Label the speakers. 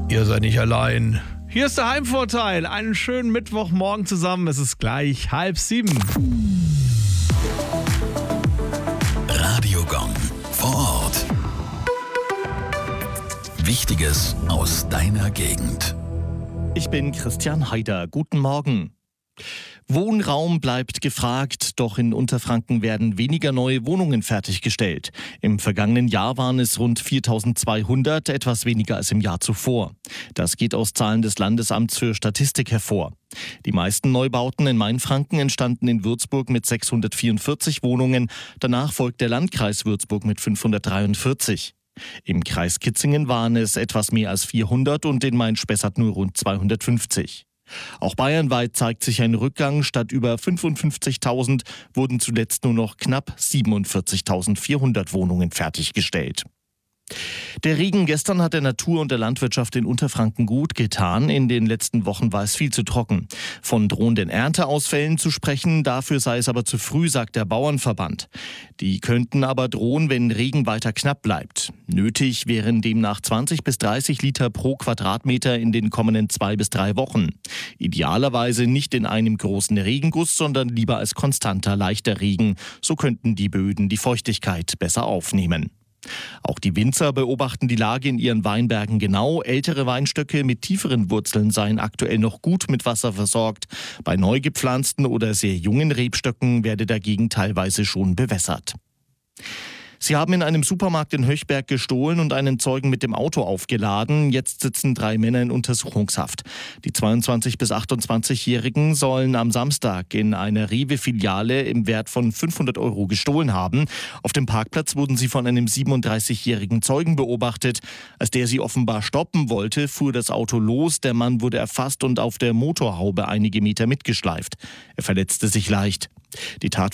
Speaker 1: Ihr seid nicht allein. Hier ist der Heimvorteil. Einen schönen Mittwochmorgen zusammen. Es ist gleich 6:30.
Speaker 2: Radiogong vor Ort. Wichtiges aus deiner Gegend.
Speaker 3: Ich bin Christian Haider. Guten Morgen. Wohnraum bleibt gefragt, doch in Unterfranken werden weniger neue Wohnungen fertiggestellt. Im vergangenen Jahr waren es rund 4.200, etwas weniger als im Jahr zuvor. Das geht aus Zahlen des Landesamts für Statistik hervor. Die meisten Neubauten in Mainfranken entstanden in Würzburg mit 644 Wohnungen. Danach folgt der Landkreis Würzburg mit 543. Im Kreis Kitzingen waren es etwas mehr als 400 und in Main-Spessart nur rund 250. Auch bayernweit zeigt sich ein Rückgang. Statt über 55.000 wurden zuletzt nur noch knapp 47.400 Wohnungen fertiggestellt. Der Regen gestern hat der Natur und der Landwirtschaft in Unterfranken gut getan. In den letzten Wochen war es viel zu trocken. Von drohenden Ernteausfällen zu sprechen, dafür sei es aber zu früh, sagt der Bauernverband. Die könnten aber drohen, wenn Regen weiter knapp bleibt. Nötig wären demnach 20 bis 30 Liter pro Quadratmeter in den kommenden 2 bis 3 Wochen. Idealerweise nicht in einem großen Regenguss, sondern lieber als konstanter, leichter Regen. So könnten die Böden die Feuchtigkeit besser aufnehmen. Auch die Winzer beobachten die Lage in ihren Weinbergen genau. Ältere Weinstöcke mit tieferen Wurzeln seien aktuell noch gut mit Wasser versorgt. Bei neu gepflanzten oder sehr jungen Rebstöcken werde dagegen teilweise schon bewässert. Sie haben in einem Supermarkt in Höchberg gestohlen und einen Zeugen mit dem Auto aufgeladen. Jetzt sitzen 3 Männer in Untersuchungshaft. Die 22- bis 28-Jährigen sollen am Samstag in einer Rewe-Filiale im Wert von 500 € gestohlen haben. Auf dem Parkplatz wurden sie von einem 37-jährigen Zeugen beobachtet. Als der sie offenbar stoppen wollte, fuhr das Auto los. Der Mann wurde erfasst und auf der Motorhaube einige Meter mitgeschleift. Er verletzte sich leicht. Die Tat